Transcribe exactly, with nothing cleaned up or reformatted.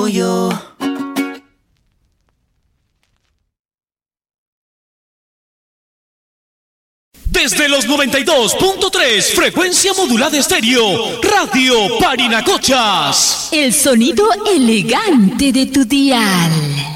tuyo. Desde los noventa y dos punto tres, frecuencia modulada estéreo, Radio Parinacochas. El sonido elegante de tu dial.